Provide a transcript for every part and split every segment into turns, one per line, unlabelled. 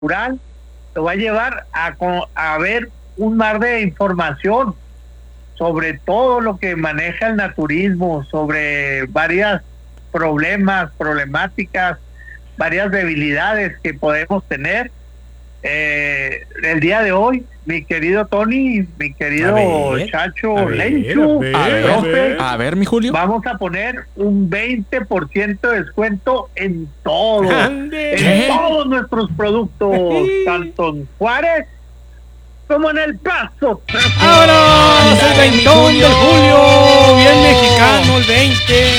rural, lo va a llevar a ver un mar de información sobre todo lo que maneja el naturismo, sobre varias problemáticas, varias debilidades que podemos tener. El día de hoy, mi querido Tony, mi querido Chacho Lenchu,
a ver, mi Julio,
vamos a poner un 20% de descuento en todo, todos nuestros productos, tanto en Juárez como en El Paso.
¡Vámonos! El 20 de julio, bien mexicano, el 20.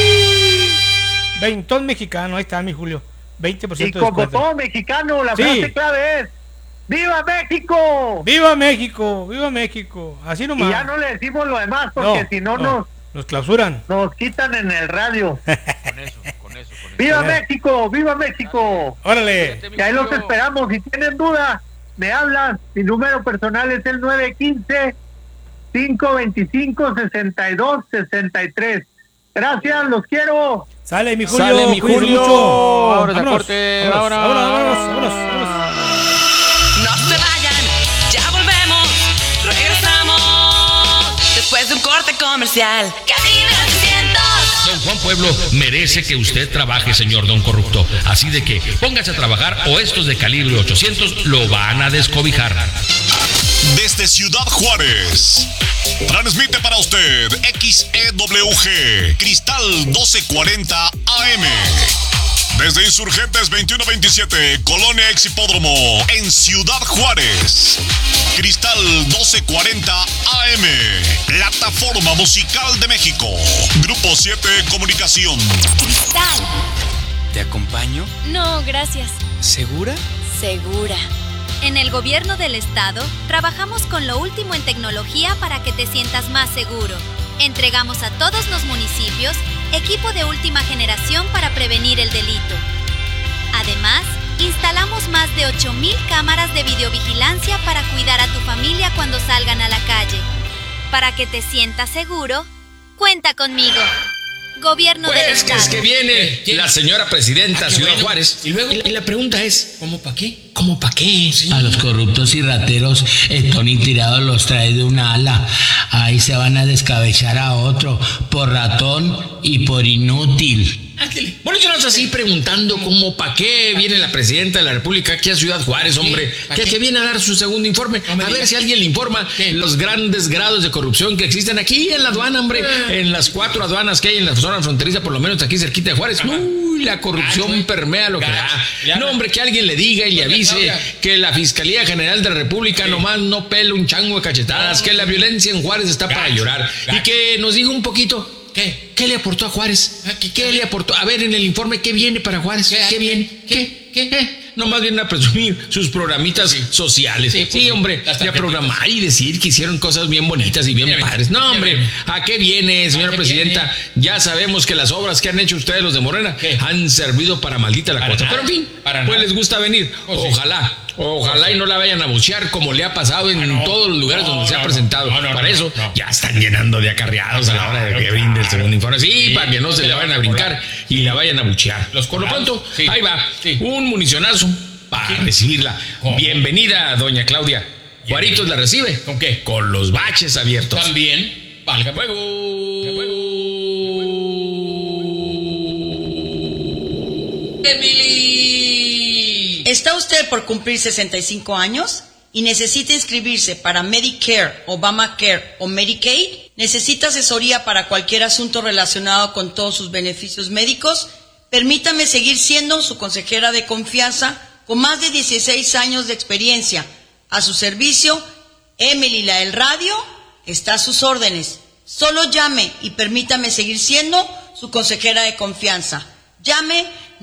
20 mexicano, ahí está, mi Julio. 20%
y como todo mexicano, la frase clave es ¡Viva México!
¡Viva México! ¡Viva México! Así nomás.
Y ya no le decimos lo demás porque si no
nos clausuran.
Nos quitan en el radio. Con eso. ¡Viva México! ¡Viva México!
¡Órale!
Y ahí los esperamos. Si tienen dudas, me hablan. Mi número personal es el 915-525-6263. Gracias, los quiero.
Sale, mi Julio.
Ahora corte.
Vámonos.
No se vayan, ya volvemos. Regresamos después de un corte comercial. Calibre 800.
Don Juan Pueblo merece que usted trabaje, señor Don Corrupto. Así de que póngase a trabajar o estos de calibre 800 lo van a descobijar.
Desde Ciudad Juárez, transmite para usted XEWG Cristal 1240 AM. Desde Insurgentes 2127, Colonia Exhipódromo, en Ciudad Juárez. Cristal 1240 AM, Plataforma Musical de México. Grupo 7 Comunicación.
Cristal.
¿Te acompaño?
No, gracias.
¿Segura?
Segura. En el gobierno del estado, trabajamos con lo último en tecnología para que te sientas más seguro. Entregamos a todos los municipios equipo de última generación para prevenir el delito. Además, instalamos más de 8,000 cámaras de videovigilancia para cuidar a tu familia cuando salgan a la calle. Para que te sientas seguro, cuenta conmigo. Gobierno del estado.
Pues es que viene la señora presidenta Ciudad Juárez.
Y luego,
y la pregunta es,
¿cómo pa' qué?
¿cómo pa' qué?
Sí.
A los corruptos y rateros, Tony Tirado los trae de una ala. Ahí se van a descabezar a otro por ratón y por inútil.
Bueno, yo no estoy así preguntando cómo, ¿para qué viene la presidenta de la República aquí a Ciudad Juárez, hombre? Que viene a dar su segundo informe. A ver si alguien le informa los grandes grados de corrupción que existen aquí en la aduana, hombre. En las 4 aduanas que hay en la zona fronteriza, por lo menos aquí cerquita de Juárez. Uy, la corrupción permea lo que da. No, hombre, que alguien le diga y le avise que la Fiscalía General de la República nomás no pela un chango de cachetadas, que la violencia en Juárez está para llorar. Y que nos diga un poquito. ¿Qué le aportó a Juárez? ¿Qué le aportó? A ver, en el informe, ¿qué viene para Juárez? ¿Qué viene? ¿Qué? Nomás vienen a presumir sus programitas sociales. Sí, hombre, a programar y decir que hicieron cosas bien bonitas y bien padres. No, hombre, ¿a qué viene, señora presidenta? Ya sabemos que las obras que han hecho ustedes, los de Morena, han servido para maldita la cosa. Pero en fin, pues les gusta venir. Ojalá y no la vayan a buchear como le ha pasado en todos los lugares donde se ha presentado. Para eso ya están llenando de acarreados a la hora de que brinde el segundo informe. Sí, para que no se le vayan a brincar y la vayan a buchear. Por lo pronto, ahí va, un municionazo para recibirla. Bienvenida, doña Claudia. Juaritos la recibe. ¿Con qué? Con los baches abiertos.
También. Valga fuego.
Emily. ¿Está usted por cumplir 65 años y necesita inscribirse para Medicare, Obamacare o Medicaid? ¿Necesita asesoría para cualquier asunto relacionado con todos sus beneficios médicos? Permítame seguir siendo su consejera de confianza con más de 16 años de experiencia. A su servicio, Emily la del radio está a sus órdenes. Solo llame y permítame seguir siendo su consejera de confianza. Llame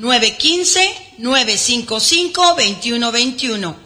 915-955-2121.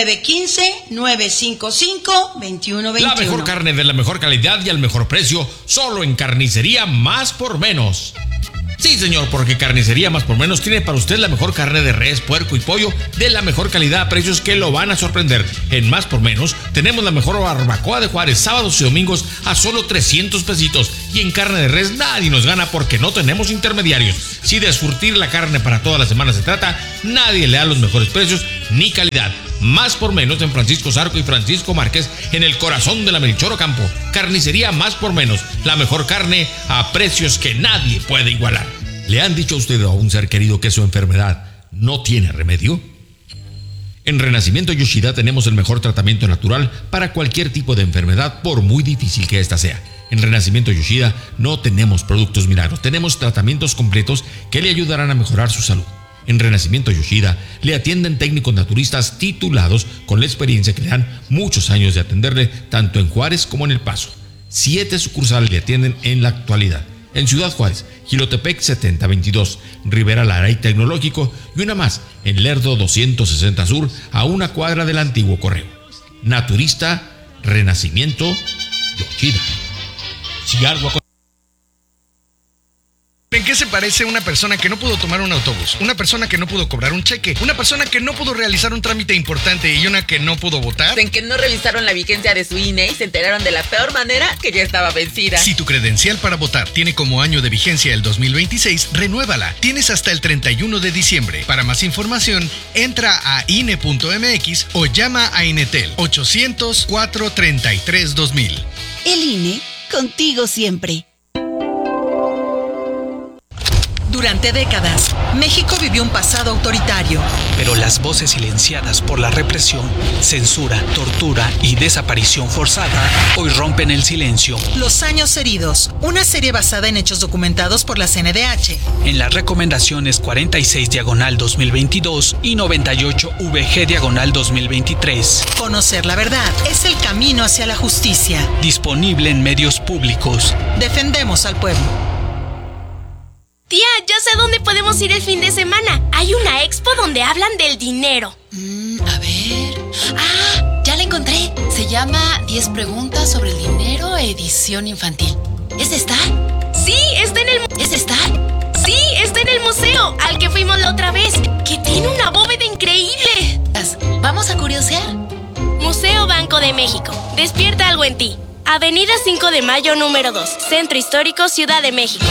915-955-2121.
La mejor carne de la mejor calidad y al mejor precio, solo en Carnicería Más por Menos. Sí, señor, porque Carnicería Más por Menos tiene para usted la mejor carne de res, puerco y pollo de la mejor calidad a precios que lo van a sorprender. En Más por Menos tenemos la mejor barbacoa de Juárez, sábados y domingos a solo 300 pesitos. Y en carne de res nadie nos gana porque no tenemos intermediarios. Si de surtir la carne para toda la semana se trata, nadie le da los mejores precios ni calidad. Más por Menos en Francisco Zarco y Francisco Márquez, en el corazón de la Melchor Ocampo. Carnicería Más por Menos, la mejor carne a precios que nadie puede igualar. ¿Le han dicho a usted a un ser querido que su enfermedad no tiene remedio? En Renacimiento Yoshida tenemos el mejor tratamiento natural para cualquier tipo de enfermedad, por muy difícil que ésta sea. En Renacimiento Yoshida no tenemos productos milagros, tenemos tratamientos completos que le ayudarán a mejorar su salud. En Renacimiento Yoshida le atienden técnicos naturistas titulados con la experiencia que le dan muchos años de atenderle tanto en Juárez como en El Paso. 7 sucursales le atienden en la actualidad. En Ciudad Juárez, Jilotepec 7022, Rivera Lara y Tecnológico, y una más en Lerdo 260 Sur, a una cuadra del antiguo correo. Naturista Renacimiento Yoshida. Si algo
¿En qué se parece una persona que no pudo tomar un autobús? Una persona que no pudo cobrar un cheque, una persona que no pudo realizar un trámite importante y una que no pudo votar.
En que no revisaron la vigencia de su INE y se enteraron de la peor manera que ya estaba vencida.
Si tu credencial para votar tiene como año de vigencia el 2026, renuévala. Tienes hasta el 31 de diciembre. Para más información, entra a INE.mx o llama a Inetel 800-433-2000.
El INE, contigo siempre.
Durante décadas, México vivió un pasado autoritario.
Pero las voces silenciadas por la represión, censura, tortura y desaparición forzada hoy rompen el silencio.
Los años heridos, una serie basada en hechos documentados por la CNDH.
En las recomendaciones 46/2022 y 98VG/2023.
Conocer la verdad es el camino hacia la justicia.
Disponible en medios públicos.
Defendemos al pueblo.
Tía, ya sé dónde podemos ir el fin de semana. Hay una expo donde hablan del dinero.
A ver... ¡Ah! Ya la encontré. Se llama 10 preguntas sobre el dinero, edición infantil. ¿Es esta?
Sí, está en el...
¿Es esta?
Sí, está en el museo, al que fuimos la otra vez, que tiene una bóveda increíble.
Vamos a curiosear.
Museo Banco de México. Despierta algo en ti. Avenida 5 de Mayo, número 2. Centro Histórico, Ciudad de México.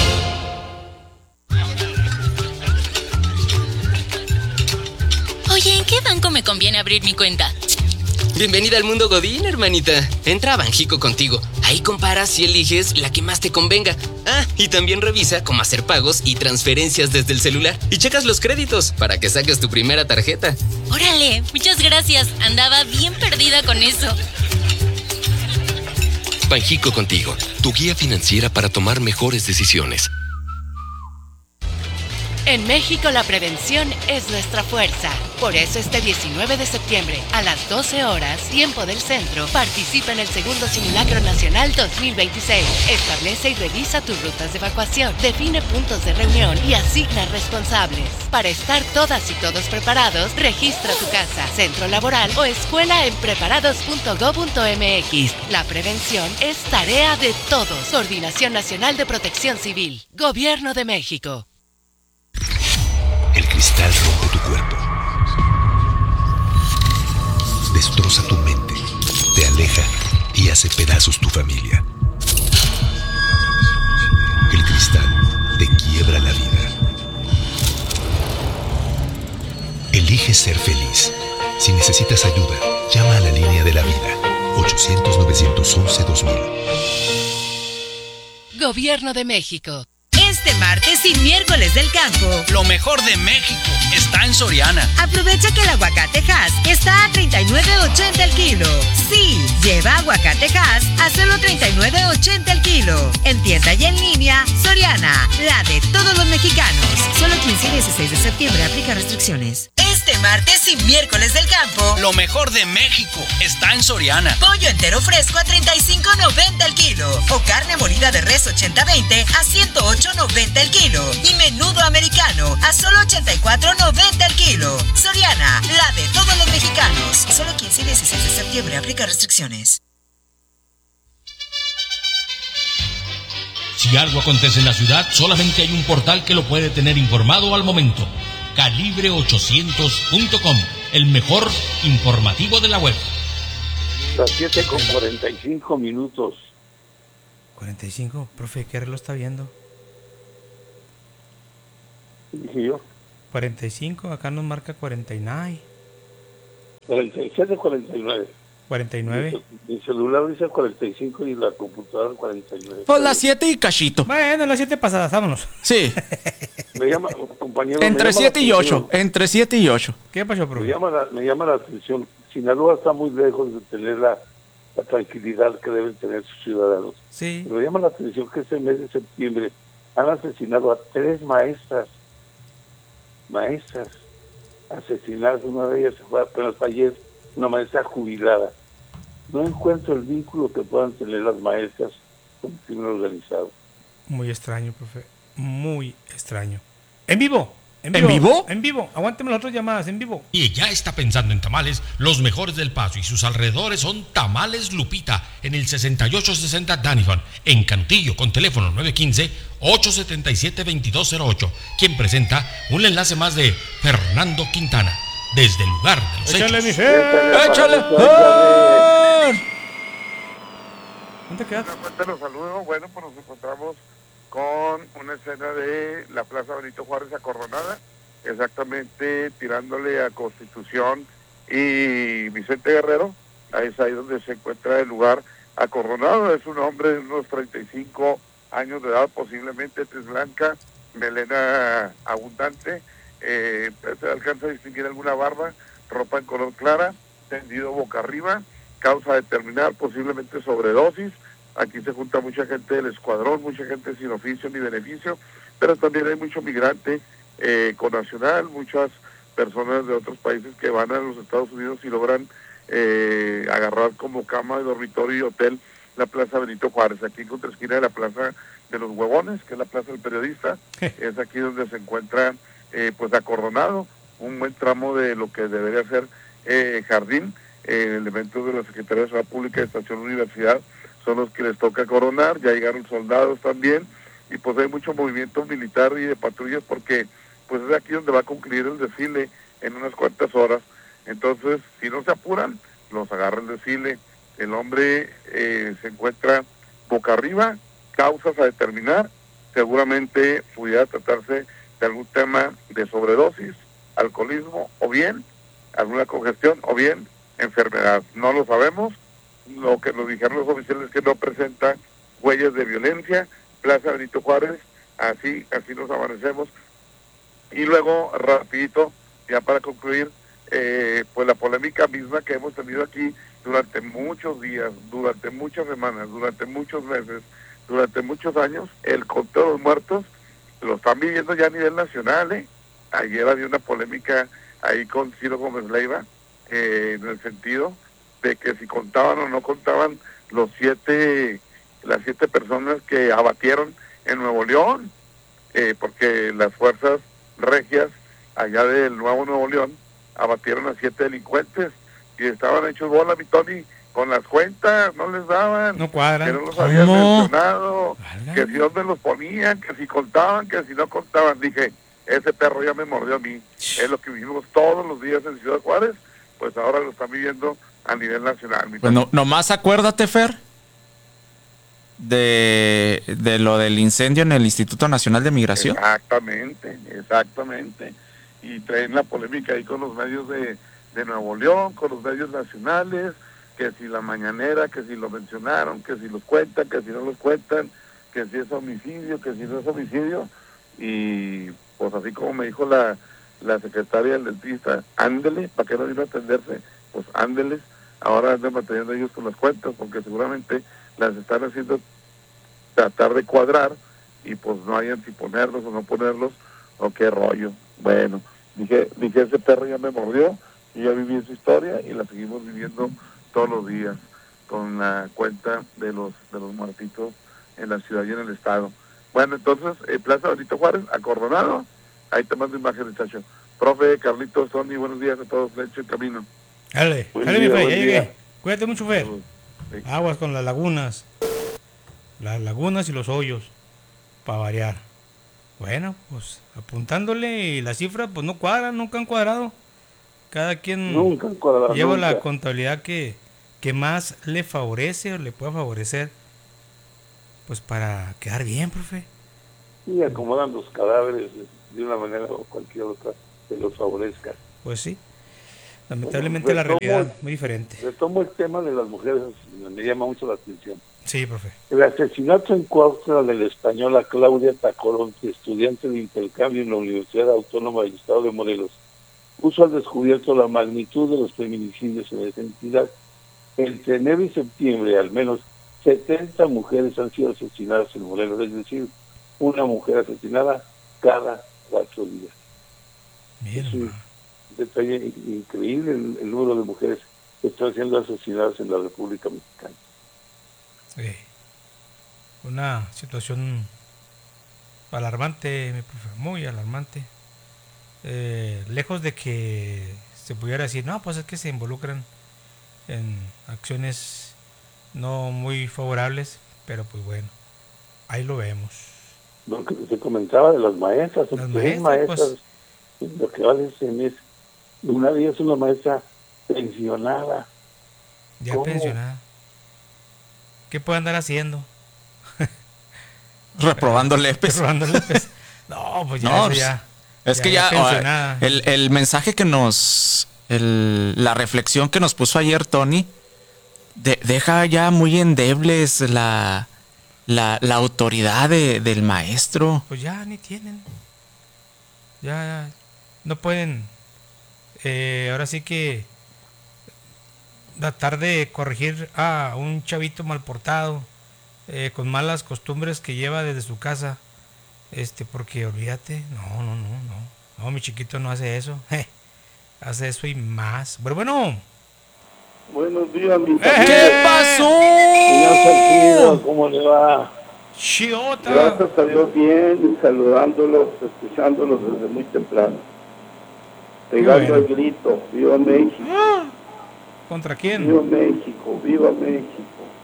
Oye, ¿en qué banco me conviene abrir mi cuenta?
Bienvenida al mundo Godín, hermanita. Entra a Banjico Contigo. Ahí comparas y eliges la que más te convenga. Ah, y también revisa cómo hacer pagos y transferencias desde el celular. Y checas los créditos para que saques tu primera tarjeta.
Órale, muchas gracias. Andaba bien perdida con eso.
Banjico Contigo, tu guía financiera para tomar mejores decisiones.
En México la prevención es nuestra fuerza. Por eso este 19 de septiembre a las 12 horas, tiempo del centro, participa en el segundo Simulacro Nacional 2026. Establece y revisa tus rutas de evacuación, define puntos de reunión y asigna responsables. Para estar todas y todos preparados, registra tu casa, centro laboral o escuela en preparados.go.mx. La prevención es tarea de todos. Coordinación Nacional de Protección Civil. Gobierno de México.
El cristal rompe tu cuerpo, destroza tu mente, te aleja y hace pedazos tu familia. El cristal te quiebra la vida. Elige ser feliz. Si necesitas ayuda, llama a la línea de la vida, 800-911-2000.
Gobierno de México.
Este martes y miércoles del campo,
lo mejor de México está en Soriana.
Aprovecha que el aguacate Hass está a $39.80 el kilo. Sí, lleva aguacate Hass a solo $39.80 el kilo. En tienda y en línea, Soriana, la de todos los mexicanos. Solo 15 y 16 de septiembre, aplica restricciones. Este martes y miércoles del campo,
lo mejor de México está en Soriana.
Pollo entero fresco a $35.90 el kilo. O carne molida de res 80-20 a $108.90 el kilo. Y menudo americano a solo $84.90 el kilo. Soriana, la de todos los mexicanos. Solo 15 y 16 de septiembre, aplica restricciones.
Si Si algo acontece en la ciudad, solamente hay un portal que lo puede tener informado al momento. Calibre800.com, el mejor informativo de la web.
Las 7:45.
45, profe, ¿qué reloj está viendo?
Dije yo.
45, acá nos marca 49.
47, 49.
49.
Mi celular dice 45 y la computadora 49.
Pues las 7 y cachito.
Bueno, las 7 pasadas, vámonos.
Sí.
Me llama, compañero.
Entre 7 y 8. Entre 7 y 8.
¿Qué pasó, profe?
Me llama la atención. Sinaloa está muy lejos de tener la tranquilidad que deben tener sus ciudadanos.
Sí.
Pero me llama la atención que este mes de septiembre han asesinado a 3 maestras. Asesinadas. Una de ellas se fue apenas ayer, una maestra jubilada. No encuentro el vínculo que puedan tener las maestras con el crimen organizado.
Muy extraño, profe. Muy extraño. ¡En vivo!
¿En vivo?
En vivo. Aguánteme las otras llamadas, en vivo.
Y ya está pensando en tamales, los mejores del Paso y sus alrededores son Tamales Lupita, en el 6860 Danifon, en Cantillo, con teléfono 915-877-2208, quien presenta un enlace más de Fernando Quintana, desde el lugar de los
¡Échale,
hechos.
mi Fer!
¡Échale!
¿Dónde quedaste?
Los saludos. Bueno, pues nos encontramos con una escena de la Plaza Benito Juárez acorronada, exactamente tirándole a Constitución y Vicente Guerrero. Ahí es ahí donde se encuentra el lugar acorronado. Es un hombre de unos 35 años de edad, posiblemente tez blanca, melena abundante, se alcanza a distinguir alguna barba, ropa en color clara, tendido boca arriba, causa determinada, posiblemente sobredosis. Aquí se junta mucha gente del escuadrón, mucha gente sin oficio ni beneficio, pero también hay mucho migrante connacional, muchas personas de otros países que van a los Estados Unidos y logran agarrar como cama de dormitorio y hotel la Plaza Benito Juárez, aquí en contraesquina de la Plaza de los Huevones, que es la Plaza del Periodista. Es aquí donde se encuentra pues acorronado un buen tramo de lo que debería ser jardín. Elementos de la Secretaría de Seguridad Pública de Estación Universidad son los que les toca coronar. Ya llegaron soldados también, y pues hay mucho movimiento militar y de patrullas, porque pues es aquí donde va a concluir el desfile en unas cuantas horas. Entonces, si no se apuran, los agarra el desfile. El hombre se encuentra boca arriba, causas a determinar, seguramente pudiera tratarse de algún tema de sobredosis, alcoholismo, o bien alguna congestión, o bien enfermedad. No lo sabemos. Lo que nos dijeron los oficiales es que no presenta huellas de violencia. Plaza Benito Juárez, así nos amanecemos. Y luego, rapidito, ya para concluir, pues la polémica misma que hemos tenido aquí durante muchos días, durante muchas semanas, durante muchos meses, durante muchos años. El conteo de los muertos lo están viviendo ya a nivel nacional. Ayer había una polémica ahí con Ciro Gómez Leiva, en el sentido de que si contaban o no contaban las 7 personas que abatieron en Nuevo León, porque las fuerzas regias allá del Nuevo León abatieron a 7 delincuentes y estaban hechos bola, mi Tony, con las cuentas, no les daban,
no cuadran,
que no los habían mencionado, que si dónde los ponían, que si contaban, que si no contaban. Dije, ese perro ya me mordió a mí. Es lo que vivimos todos los días en Ciudad Juárez, pues ahora lo están viviendo a nivel nacional.
Bueno, nomás acuérdate, Fer, de lo del incendio en el Instituto Nacional de Migración.
Exactamente. Y traen la polémica ahí con los medios de Nuevo León, con los medios nacionales, que si la mañanera, que si lo mencionaron, que si los cuentan, que si no los cuentan, que si es homicidio, que si no es homicidio. Y pues así como me dijo la secretaria del dentista, ándele, ¿para qué no vino a atenderse? Pues ándeles, ahora andan batallando ellos con las cuentas, porque seguramente las están haciendo tratar de cuadrar, y pues no hayan si ponerlos o no ponerlos, o qué rollo. Bueno, dije ese perro ya me mordió, y ya viví esa historia, y la seguimos viviendo todos los días, con la cuenta de los muertitos en la ciudad y en el estado. Bueno, entonces, Plaza Benito Juárez, acordonado. Ahí te mando imágenes, Chacho. Profe, Carlitos, Tony, buenos días a todos, Flecho y Camino.
Dale, mi Fe, ya llegué. Cuídate mucho, Fer. Sí. Aguas con las lagunas y los hoyos. para variar. Bueno, pues apuntándole y las cifras pues no cuadran, nunca han cuadrado. Cada quien lleva la contabilidad que más le favorece o le pueda favorecer, pues para quedar bien, profe.
Y acomodan los cadáveres de una manera o cualquier otra que los favorezca.
Pues sí, lamentablemente la realidad muy diferente.
Retomo el tema de las mujeres, me llama mucho la atención.
Sí, profe.
El asesinato en Cuautla de la española Claudia Tacoronte, estudiante de intercambio en la Universidad Autónoma del Estado de Morelos, puso al descubierto la magnitud de los feminicidios en esa entidad. Entre enero y septiembre, al menos 70 mujeres han sido asesinadas en Morelos, es decir, una mujer asesinada cada 4 días.
Bien,
es un detalle increíble el número de mujeres que están siendo asesinadas en la República Mexicana.
Sí. Una situación alarmante, mi profe, muy alarmante. Lejos de que se pudiera decir, no, pues es que se involucran en acciones no muy favorables, pero pues bueno, ahí lo vemos.
Lo que se comentaba de las maestras,
pues,
lo que hacen es, una de ellas es una maestra pensionada.
Ya
¿Cómo?
Pensionada. ¿Qué puede andar haciendo?
Reprobando lepes.
No, pues ya,
no,
eso ya.
Es que ya el mensaje que la reflexión que nos puso ayer Tony, deja ya muy endebles la autoridad del maestro.
Pues ya ni tienen. Ya no pueden. Ahora sí que tratar de corregir a un chavito mal portado, con malas costumbres que lleva desde su casa. Porque olvídate, no, mi chiquito no hace eso, hace eso y más. Pero bueno.
Buenos días, mi
¿Qué pasó?
Señor Salcido, ¿cómo le va?
Chiota.
Gracias a Dios, bien, saludándolos, escuchándolos desde muy temprano. Pegando el grito, ¡viva México!
¿Contra quién?
¡Viva México! ¡Viva México!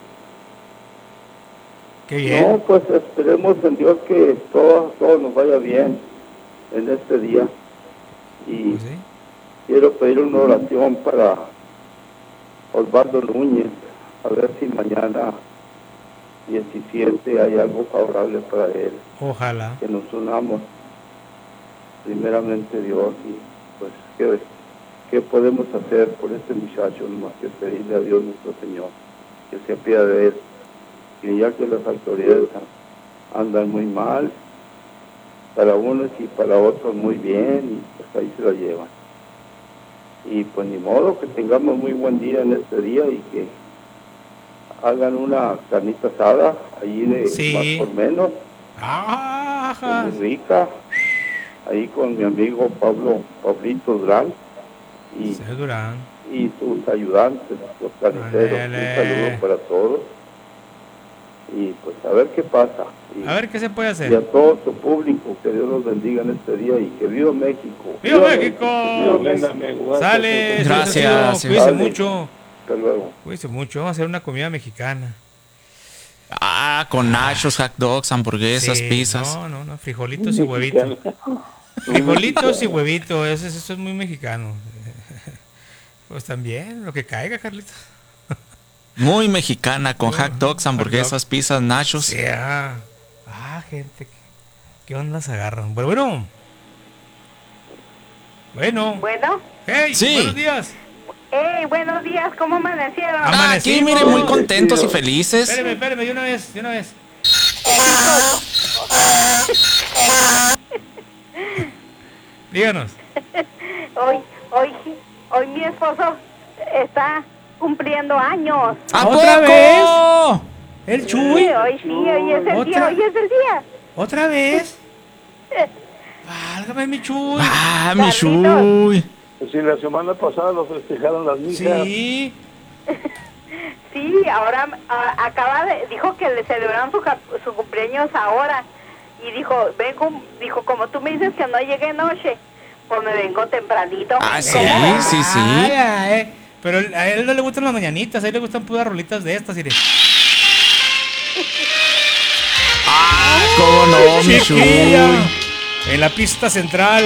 Qué bien.
No, pues esperemos en Dios que todo nos vaya bien en este día. Y
pues sí,
quiero pedir una oración para Osvaldo Núñez, a ver si mañana 17 hay algo favorable para él.
Ojalá.
Que nos unamos, primeramente Dios, y pues ¿qué podemos hacer por este muchacho? Nomás que pedirle a Dios nuestro Señor que se apiade de él. Y ya que las autoridades andan muy mal, para unos y para otros muy bien, y pues ahí se la llevan. Y pues ni modo, que tengamos muy buen día en este día y que hagan una carnita asada allí de más por menos, muy rica, ahí con mi amigo Pablito Durán y sus ayudantes, los carniceros. Un saludo para todos. Y pues a ver qué pasa. Y
a ver qué se puede hacer.
Y a todo su público, que Dios los bendiga en este día y que viva México.
¡Viva México! Sale.
Gracias.
Cuídense mucho.
Hasta luego.
Cuídense mucho. Vamos a hacer una comida mexicana.
Con nachos, hot dogs, hamburguesas, pizzas.
No, frijolitos y huevitos. Frijolitos y huevitos, eso es muy mexicano. Pues también, lo que caiga, Carlitos.
Muy mexicana, con hot dogs, hamburguesas, pizzas, nachos.
Sí, gente, ¿qué ondas agarran? Bueno. Hey,
sí.
Buenos días.
Hey, buenos días, ¿cómo amanecieron?
Aquí, miren, muy contentos y felices.
Espérame, de una vez. Díganos.
Hoy mi esposo está cumpliendo años.
¿Otra vez? ¿El Chuy?
Sí, hoy es el día.
¿Otra vez? Válgame, mi Chuy.
Mi Chuy.
Pues sí, la semana pasada lo festejaron las mijas.
Sí.
Sí, ahora dijo que le celebraron su cumpleaños ahora. Y dijo, como tú me dices que no llegué noche, pues me vengo tempranito.
Sí.
Pero a él no le gustan las mañanitas, a él le gustan puras rolitas de estas,
¿Cómo no, mi Chuy?
En la pista central.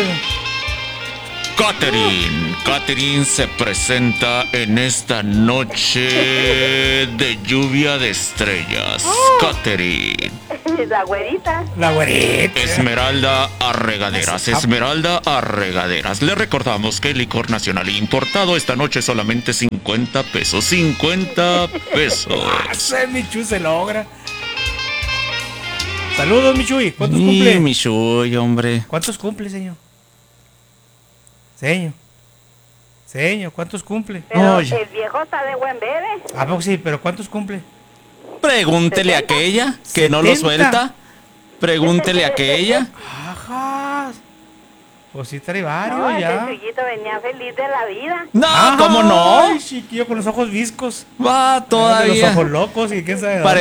Catherine se presenta en esta noche de lluvia de estrellas. Catherine.
La güerita.
Esmeralda Arregaderas. Le recordamos que el licor nacional importado esta noche solamente 50 pesos. 50 pesos.
Mi Chuy se logra. Saludos, mi Chuy. ¿Cuántos cumple?
Mi Chuy, hombre.
¿Cuántos cumple, señor? Señor, ¿cuántos cumple?
Pero el viejo está de buen bebé.
Ah, pues sí, pero ¿cuántos cumple?
Pregúntele a aquella que no lo suelta. Pregúntele a aquella.
Ajá. Pues sí, trae varios ya.
Ese chiquito venía feliz de la vida.
No, ¿cómo no?
Ay, chiquillo con los ojos viscos.
Va todavía.
Los ojos locos y quién sabe.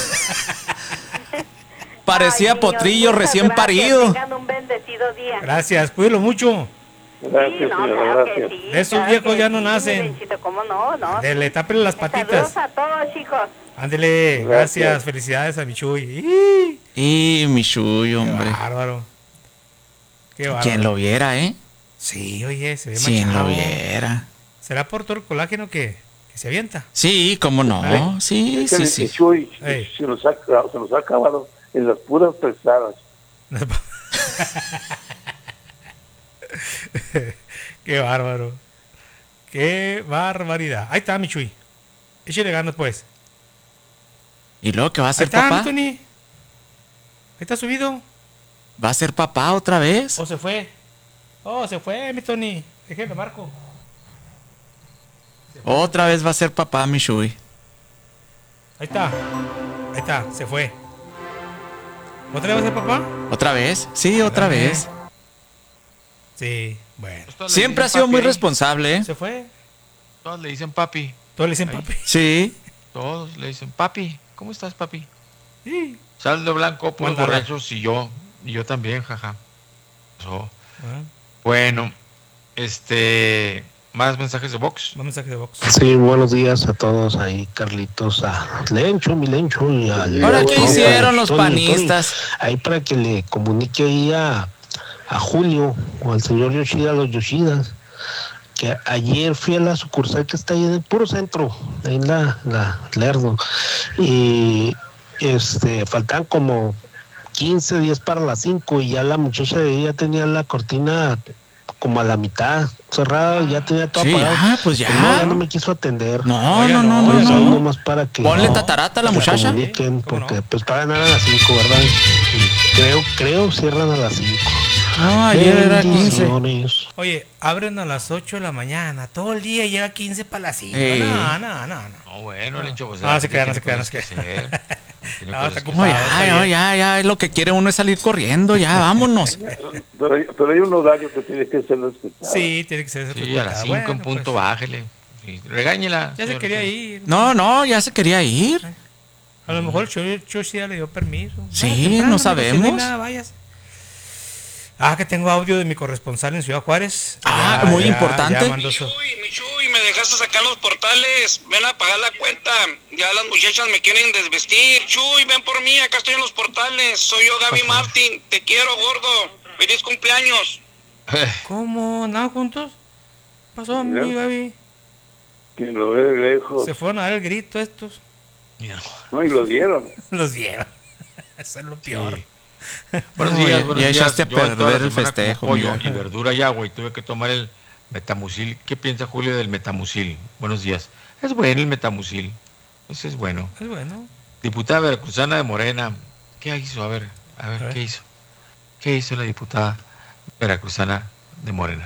Parecía potrillo recién parido.
Tengan un bendecido día.
Gracias, cuídelo mucho.
Gracias, señora, gracias.
Esos viejos ya no nacen.
¿Cómo no?
Ándele, tápenle las patitas.
Saludos a todos, chicos.
Ándele, gracias. Felicidades a mi Chuy.
Y mi Chuy, hombre.
Qué bárbaro.
Quien lo viera, ¿eh?
Sí, oye, se ve machado.
Quien lo viera.
¿Será por todo el colágeno que se avienta?
Sí, cómo no. Sí.
Chuy se nos ha acabado en las puras pesadas.
Qué bárbaro. Qué barbaridad. Ahí está, mi Chuy. Échale ganas, pues.
¿Y luego qué va a ser papá?
Anthony. Ahí está subido.
¿Va a ser papá otra vez?
¿O se fue? Se fue, mi Tony. Déjeme, Marco.
Otra vez va a ser papá, mi Chuy.
Ahí está, se fue. ¿Otra vez va a ser papá?
¿Otra vez? Sí, otra vez.
Sí, bueno.
Siempre ha sido muy responsable, ¿eh?
¿Se fue?
Todos le dicen papi.
¿Todos le dicen papi?
Sí.
Todos le dicen papi. ¿Cómo estás, papi?
Sí.
Saldo blanco, puros borrachos y yo también, jaja. Bueno, más mensajes de Vox.
Más mensajes de Vox.
Sí, buenos días a todos ahí, Carlitos, a Lencho, mi Lencho. Y
¿ahora qué hicieron los panistas?
Ahí para que le comunique ahí a Julio o al señor Yoshida, los Yoshidas, que ayer fui a la sucursal que está ahí en el puro centro, ahí en la Lerdo, y faltan como 15 días para las 5 y ya la muchacha de ella tenía la cortina como a la mitad cerrada, ya tenía todo apagado.
Pues ya.
Ya no me quiso atender.
No.
Nomás para que
ponle tatarata a la muchacha.
Comuniquen, porque pues pagan a las 5, ¿verdad? Y creo cierran a las 5.
No, ayer era 15.
Oye, abren a las 8 de la mañana, todo el día llega 15 para las 5. No.
No, bueno, el hecho, pues.
No, se quedan.
No, ya, lo que quiere uno es salir corriendo, ya, vámonos.
Pero hay un horario que tiene que ser respetado.
Sí, tiene que ser respetado.
Sí, a las 5 en punto, pues, bájele. Sí, regáñela.
Ya se quería ir.
No, ya se quería ir.
A lo mejor Choshi ya le dio permiso.
Sí, no sabemos.
Que tengo audio de mi corresponsal en Ciudad Juárez.
Muy importante.
Mi Chuy, me dejaste sacar los portales. Ven a pagar la cuenta. Ya las muchachas me quieren desvestir. Chuy, ven por mí, acá estoy en los portales. Soy yo, Gaby Martín. Te quiero, gordo. Feliz cumpleaños.
¿Cómo? ¿Nada juntos? ¿Qué pasó, mi Gaby?
Que lo ve de lejos.
Se fueron a dar el grito estos.
No, y lo dieron.
Los dieron. Eso es lo peor.
Sí. Buenos días.
Ya echaste a perder el festejo.
Pollo y verdura y agua y tuve que tomar el metamucil. ¿Qué piensa Julio del metamucil? Buenos días. Es bueno el metamucil. Ese es bueno.
Es bueno.
Diputada veracruzana de Morena. ¿Qué hizo? A ver, ¿qué hizo? ¿Qué hizo la diputada veracruzana de Morena?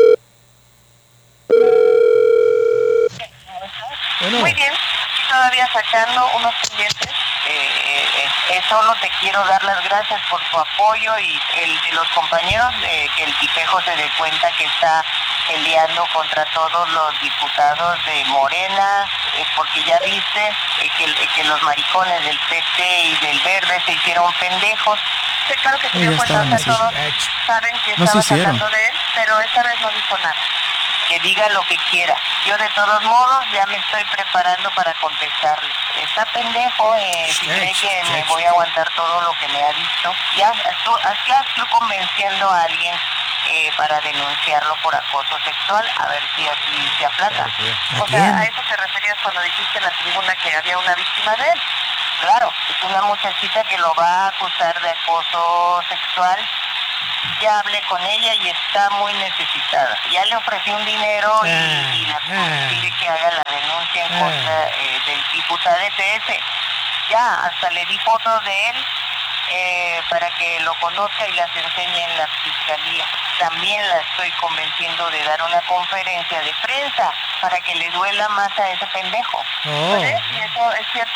Bueno. Muy bien. Todavía sacando unos pendientes. Solo te quiero dar las gracias por tu apoyo y el de los compañeros, que el tipejo se dé cuenta que está peleando contra todos los diputados de Morena, porque ya viste que los maricones del PT y del Verde se hicieron pendejos. Claro que todos saben que estabas hablando de él, pero esta vez no dijo nada. que diga lo que quiera. Yo de todos modos ya me estoy preparando para contestarle. Está pendejo, si cree que me voy a aguantar todo lo que me ha dicho. Ya estoy convenciendo a alguien para denunciarlo por acoso sexual, a ver si aquí se aplaca. O sea, ¿a eso te referías cuando dijiste en la tribuna que había una víctima de él? Claro, es una muchachita que lo va a acusar de acoso sexual. Ya hablé con ella y está muy necesitada. Ya le ofrecí un dinero y le pide que haga la denuncia en contra del diputadete ese. Ya, hasta le di fotos de él para que lo conozca y las enseñe en la fiscalía. También la estoy convenciendo de dar una conferencia de prensa para que le duela más a ese pendejo. ¿Vale? ¿Y eso es cierto?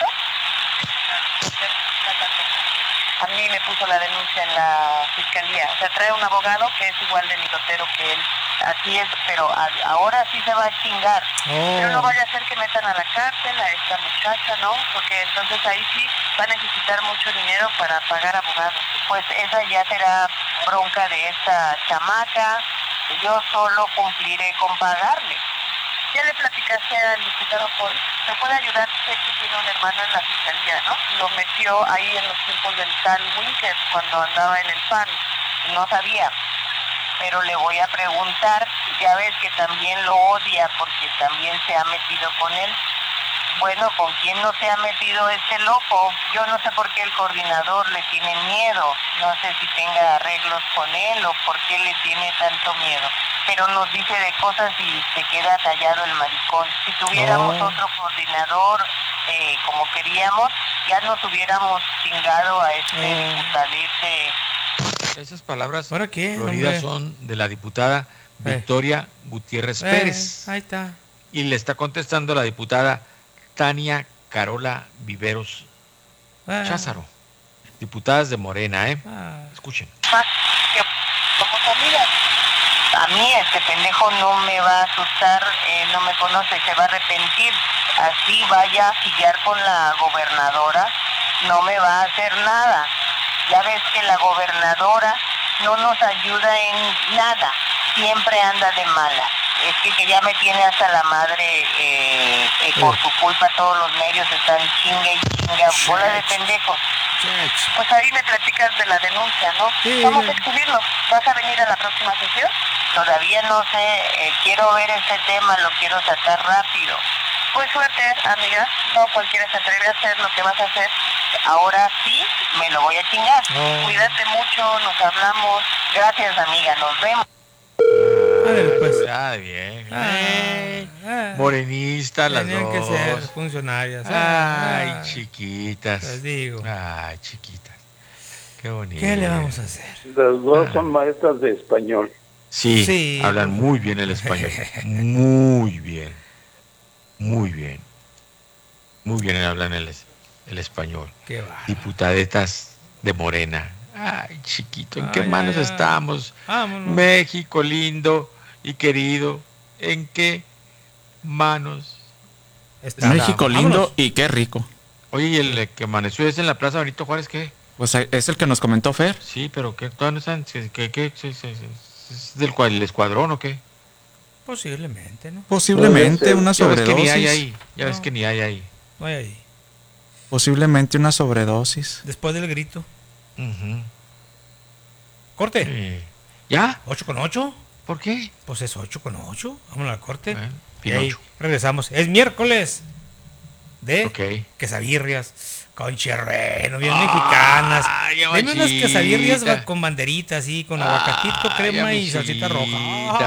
A mí me puso la denuncia en la fiscalía. O sea, trae un abogado que es igual de mitotero que él. Así es, pero ahora sí se va a chingar. Pero no vaya a ser que metan a la cárcel a esta muchacha, ¿no? Porque entonces ahí sí va a necesitar mucho dinero para pagar abogados. Pues esa ya será bronca de esta chamaca. Yo solo cumpliré con pagarle. Ya le platicaste al diputado Paul, ¿me puede ayudar? Sé que tiene un hermano en la fiscalía, ¿no? Lo metió ahí en los tiempos del tal Winker, cuando andaba en el PAN. No sabía, pero le voy a preguntar. Ya ves que también lo odia porque también se ha metido con él. Bueno, ¿con quién no se ha metido este loco? Yo no sé por qué el coordinador le tiene miedo. No sé si tenga arreglos con él o por qué le tiene tanto miedo. Pero nos dice de cosas y se queda callado el maricón. Si tuviéramos otro coordinador como queríamos, ya nos hubiéramos chingado a este diputadete.
Esas palabras
floridas
son de la diputada Victoria Gutiérrez Pérez.
Ahí está.
Y le está contestando la diputada Tania Carola Viveros Cházaro, diputadas de Morena, Escuchen.
Como amiga, a mí este pendejo no me va a asustar, no me conoce, se va a arrepentir. Así vaya a pillar con la gobernadora, no me va a hacer nada. Ya ves que la gobernadora no nos ayuda en nada, siempre anda de mala. Es que ya me tiene hasta la madre, por su culpa todos los medios están chinga y chinga, bola de pendejos. Pues ahí me platicas de la denuncia, ¿no? Vamos a escribirlo. ¿Vas a venir a la próxima sesión? Todavía no sé, quiero ver este tema, lo quiero sacar rápido. Pues suerte, amiga, no cualquiera se atreve a hacer lo que vas a hacer. Ahora sí, me lo voy a chingar. Cuídate mucho, nos hablamos. Gracias, amiga, nos vemos.
Bien. Morenista las dos.
Tienen que ser funcionarias.
Ay, chiquitas.
Les digo.
Ay, chiquitas. Qué bonito.
¿Qué le vamos a hacer?
Las dos son maestras de español.
Sí, hablan muy bien el español. Muy bien. Muy bien. Muy bien hablan el español.
Qué va.
Diputadetas de Morena. Ay, chiquito, ¿en qué manos estamos?
Vámonos.
México lindo y querido, ¿en qué manos
estamos? México lindo. Vámonos. Y qué rico.
Oye, ¿y el que amaneció es en la Plaza Benito Juárez qué?
Pues es el que nos comentó Fer.
Sí, pero ¿qué? ¿Todavía no están? ¿Qué? ¿Es del cual el escuadrón o qué?
Posiblemente, ¿no?
Posiblemente una sobredosis.
Ya ves que ni hay ahí.
No hay ahí.
Posiblemente una sobredosis.
Después del grito. Corte.
¿Ya?
8:08.
¿Por qué?
Pues es 8:08. Vamos a la corte.
Y ahí
regresamos. Es miércoles de quesabirrias con chirreno, bien mexicanas. Deme unas quesabirrias con banderita así, con aguacatito, crema y salsita roja.